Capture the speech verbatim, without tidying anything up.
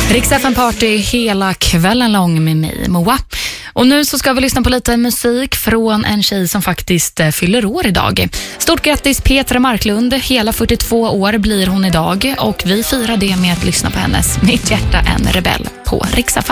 Rix F M Party hela kvällen lång med mig, Moa. Och nu så ska vi lyssna på lite musik från en tjej som faktiskt fyller år idag. Stort grattis Petra Marklund, hela fyrtiotvå år blir hon idag och vi firar det med att lyssna på hennes Mitt hjärta en rebell på Rix F M.